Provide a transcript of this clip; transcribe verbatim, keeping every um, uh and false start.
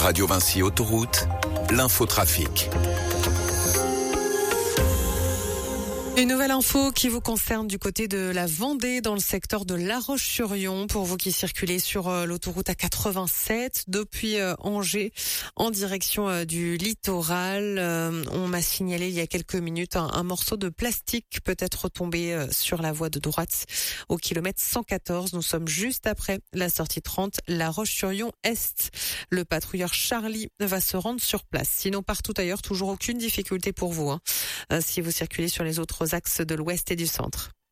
Radio Vinci Autoroute, l'infotrafic. Une nouvelle info qui vous concerne du côté de la Vendée, dans le secteur de La Roche-sur-Yon. Pour vous qui circulez sur l'autoroute A quatre-vingt-sept depuis Angers en direction du littoral, on m'a signalé il y a quelques minutes un, un morceau de plastique peut être tombé sur la voie de droite au kilomètre cent quatorze. Nous sommes juste après la sortie trente, La Roche-sur-Yon Est. Le patrouilleur Charlie va se rendre sur place. Sinon, partout ailleurs, toujours aucune difficulté pour vous, hein, si vous circulez sur les autres axes de l'ouest et du centre.